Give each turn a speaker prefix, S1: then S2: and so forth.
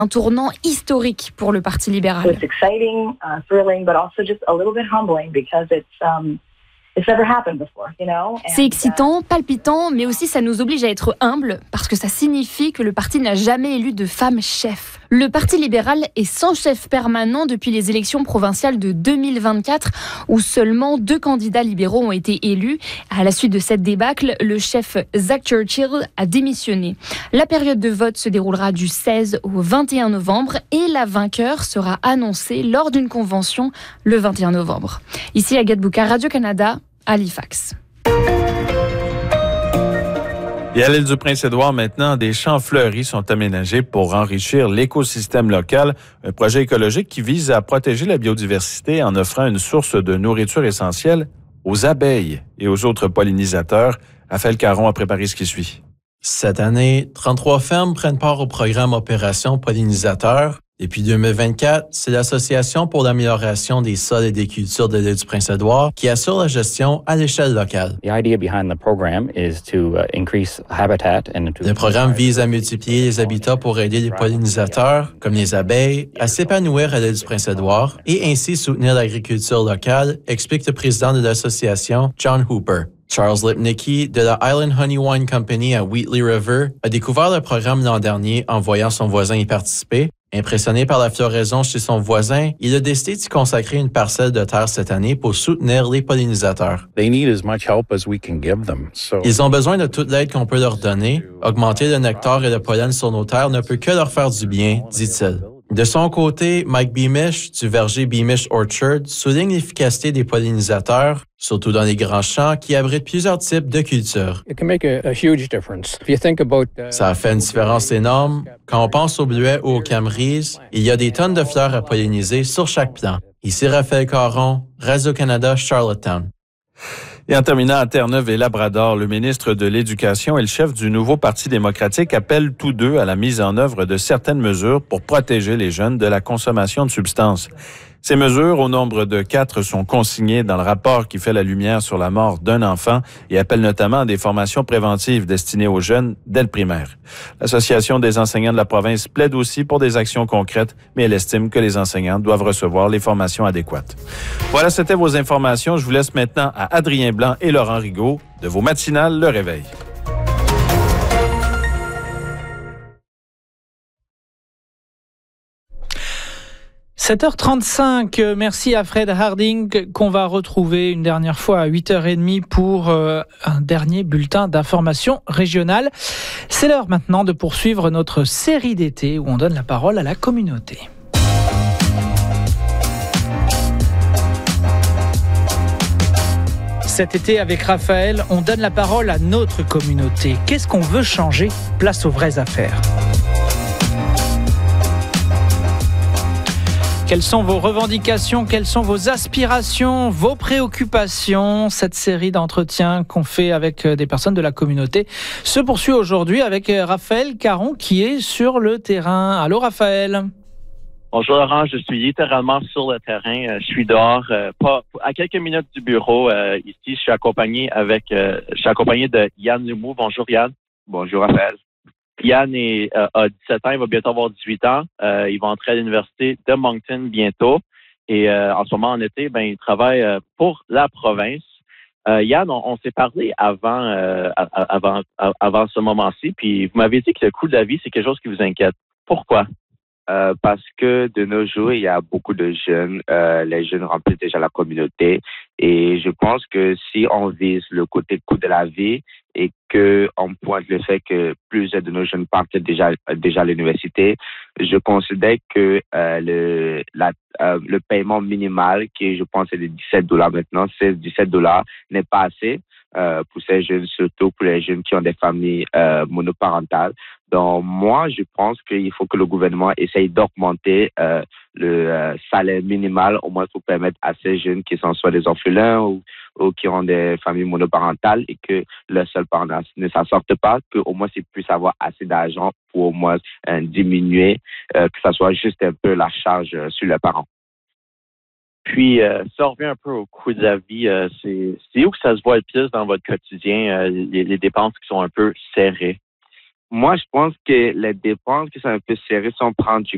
S1: Un tournant historique pour le Parti libéral.
S2: It's exciting, thrilling, but also just a little bit humbling because it's never happened before, you know?
S1: C'est excitant, palpitant, mais aussi ça nous oblige à être humbles parce que ça signifie que le parti n'a jamais élu de femme chef. Le Parti libéral est sans chef permanent depuis les élections provinciales de 2024 où seulement 2 candidats libéraux ont été élus. À la suite de cette débâcle, le chef Zach Churchill a démissionné. La période de vote se déroulera du 16 au 21 novembre et la vainqueur sera annoncée lors d'une convention le 21 novembre. Ici Agathe Bouka, Radio-Canada, Halifax.
S3: Et à l'île du Prince-Édouard, maintenant, des champs fleuris sont aménagés pour enrichir l'écosystème local. Un projet écologique qui vise à protéger la biodiversité en offrant une source de nourriture essentielle aux abeilles et aux autres pollinisateurs. Raphaël Caron a préparé ce qui suit.
S4: Cette année, 33 fermes prennent part au programme Opération Pollinisateur. Depuis 2024, c'est l'Association pour l'amélioration des sols et des cultures de l'île du Prince-Édouard qui assure la gestion à l'échelle locale. Le programme vise à multiplier les habitats pour aider les pollinisateurs, comme les abeilles, à s'épanouir à l'île du Prince-Édouard et ainsi soutenir l'agriculture locale, explique le président de l'association, John Hooper. Charles Lipnicki, de la Island Honey Wine Company à Wheatley River, a découvert le programme l'an dernier en voyant son voisin y participer. Impressionné par la floraison chez son voisin, il a décidé d'y consacrer une parcelle de terre cette année pour soutenir les pollinisateurs. Ils ont besoin de toute l'aide qu'on peut leur donner. Augmenter le nectar et le pollen sur nos terres ne peut que leur faire du bien, dit-il. De son côté, Mike Beamish, du verger Beamish Orchard, souligne l'efficacité des pollinisateurs, surtout dans les grands champs qui abritent plusieurs types de cultures. Ça a fait une différence énorme. Quand on pense au bleuet ou aux camerises, il y a des tonnes de fleurs à polliniser sur chaque plant. Ici Raphaël Caron, Radio-Canada, Charlottetown.
S3: Et en terminant à Terre-Neuve et Labrador, le ministre de l'Éducation et le chef du nouveau Parti démocratique appellent tous deux à la mise en œuvre de certaines mesures pour protéger les jeunes de la consommation de substances. Ces mesures, au nombre de 4, sont consignées dans le rapport qui fait la lumière sur la mort d'un enfant et appelle notamment à des formations préventives destinées aux jeunes dès le primaire. L'Association des enseignants de la province plaide aussi pour des actions concrètes, mais elle estime que les enseignants doivent recevoir les formations adéquates. Voilà, c'était vos informations. Je vous laisse maintenant à Adrien Blanc et Laurent Rigaud de vos matinales Le Réveil.
S5: « 7h35, merci à Fred Harding qu'on va retrouver une dernière fois à 8h30 pour un dernier bulletin d'information régionale. C'est l'heure maintenant de poursuivre notre série d'été où on donne la parole à la communauté. Cet été, avec Raphaël, on donne la parole à notre communauté. Qu'est-ce qu'on veut changer? Place aux vraies affaires. Quelles sont vos revendications, quelles sont vos aspirations, vos préoccupations? Cette série d'entretiens qu'on fait avec des personnes de la communauté se poursuit aujourd'hui avec Raphaël Caron qui est sur le terrain. Allô Raphaël?
S6: Bonjour Laurent, je suis littéralement sur le terrain. Je suis dehors, pas à quelques minutes du bureau. Ici, je suis accompagné de Yann Lumou. Bonjour Yann. Bonjour Raphaël. Yann a 17 ans, il va bientôt avoir 18 ans. Il va entrer à l'université de Moncton bientôt. Et en ce moment, en été, il travaille pour la province. Yann, on s'est parlé avant ce moment-ci, puis vous m'avez dit que le coût de la vie, c'est quelque chose qui vous inquiète. Pourquoi?
S7: Parce que de nos jours, il y a beaucoup de jeunes. Les jeunes remplissent déjà la communauté. Et je pense que si on vise le côté coût de la vie et qu'on pointe le fait que plusieurs de nos jeunes partent déjà à l'université, je considère que le paiement minimal, qui je pense est de $17 maintenant, $16-17, n'est pas assez pour ces jeunes, surtout pour les jeunes qui ont des familles monoparentales. Donc, moi, je pense qu'il faut que le gouvernement essaye d'augmenter le salaire minimal, au moins pour permettre à ces jeunes qui sont soit des orphelins ou qui ont des familles monoparentales et que leurs seuls parents ne s'en sortent pas, qu'au moins ils puissent avoir assez d'argent pour au moins diminuer, que ça soit juste un peu la charge sur leurs parents.
S6: Puis, ça revient un peu au coût de la vie. C'est où que ça se voit le plus dans votre quotidien, les dépenses qui sont un peu serrées?
S7: Moi, je pense que les dépenses qui sont un peu serrées, si on prend du